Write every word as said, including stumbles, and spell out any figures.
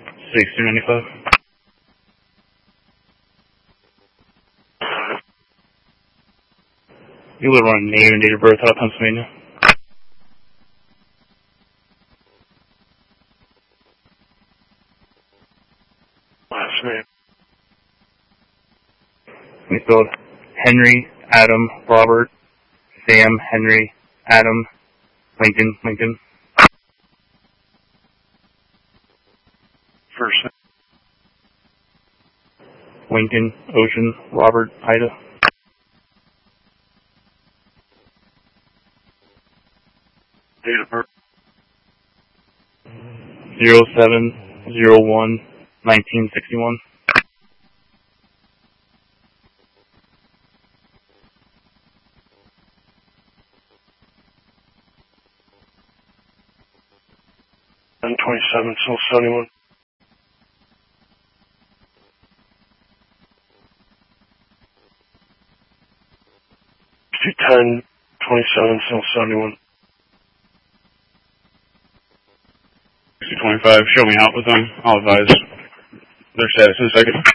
sixty ninety-five. You would run name and date of birth out of Pennsylvania. Last name. We spelled Henry, Adam, Robert, Sam, Henry, Adam, Lincoln, Lincoln. First name. Lincoln, Ocean, Robert, Ida. Date of birth. Zero seven zero one nineteen sixty one. ten twenty-seven, still seventy-one. ten twenty-seven, still seventy-one. sixty twenty-five, show me out with them. I'll advise their status in a second.